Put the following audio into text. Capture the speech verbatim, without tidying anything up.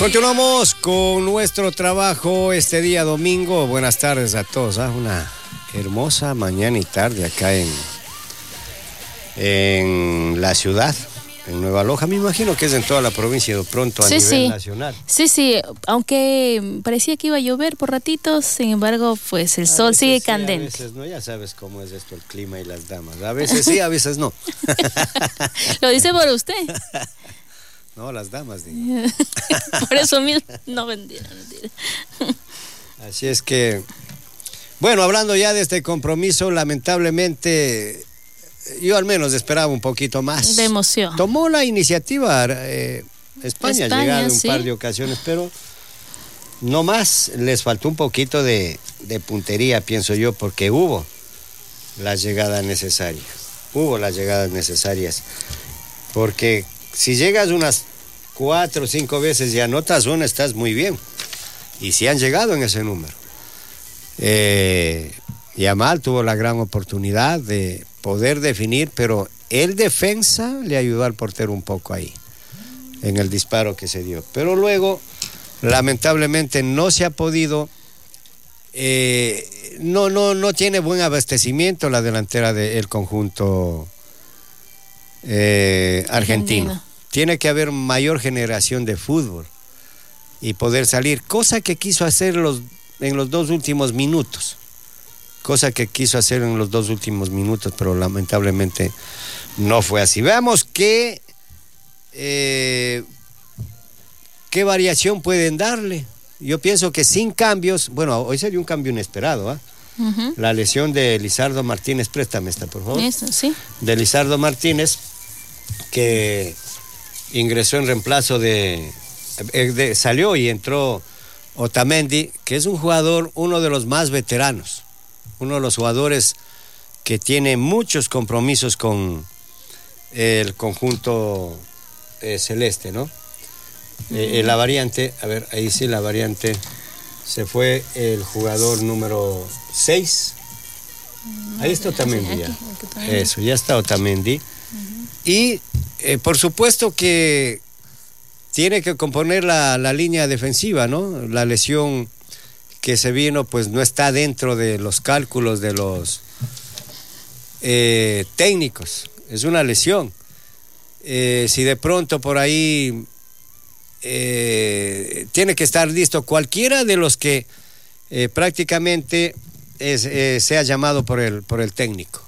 Continuamos con nuestro trabajo este día domingo. Buenas tardes a todos. ¿eh? Una hermosa mañana y tarde acá en, en la ciudad, en Nueva Loja. Me imagino que es en toda la provincia de pronto a sí, nivel sí. nacional. Sí, sí, aunque parecía que iba a llover por ratitos, sin embargo, pues el A sol veces sigue sí, candente. A veces no, ya sabes cómo es esto, el clima y las damas. A veces sí, a veces no. Lo dice por usted. No, las damas, digo. Por eso mismo, no, mentira, mentira. Así es que, bueno, hablando ya de este compromiso, lamentablemente, yo al menos esperaba un poquito más. De emoción. Tomó la iniciativa eh, España, España, ha llegado un sí. par de ocasiones, pero no más, les faltó un poquito de, de puntería, pienso yo, porque hubo las llegadas necesarias. Hubo las llegadas necesarias. Porque si llegas unas cuatro o cinco veces y anotas una, estás muy bien. Y si han llegado en ese número. Eh, Yamal tuvo la gran oportunidad de poder definir, pero el defensa le ayudó al portero un poco ahí, en el disparo que se dio. Pero luego, lamentablemente, no se ha podido, eh, no, no, no tiene buen abastecimiento la delantera del conjunto eh, argentino. Argentina. Tiene que haber mayor generación de fútbol y poder salir, cosa que quiso hacer los, en los dos últimos minutos. Cosa que quiso hacer en los dos últimos minutos, pero lamentablemente no fue así. Veamos qué, eh, qué variación pueden darle. Yo pienso que sin cambios, bueno, hoy sería un cambio inesperado, ¿eh? Uh-huh. La lesión de Lizardo Martínez, préstame esta, por favor. Eso, sí. De Lizardo Martínez, que ingresó en reemplazo de, de salió y entró Otamendi, que es un jugador, uno de los más veteranos. Uno de los jugadores que tiene muchos compromisos con el conjunto eh, celeste, ¿no? Uh-huh. Eh, la variante, a ver, ahí sí la variante, se fue el jugador número seis. Uh-huh. Ahí está Otamendi ya. Eso, ya está Otamendi. Uh-huh. Y eh, por supuesto que tiene que componer la, la línea defensiva, ¿no? La lesión que se vino, pues no está dentro de los cálculos de los eh, técnicos. Es una lesión. Eh, si de pronto por ahí eh, tiene que estar listo cualquiera de los que eh, prácticamente es, eh, sea llamado por el, por el técnico.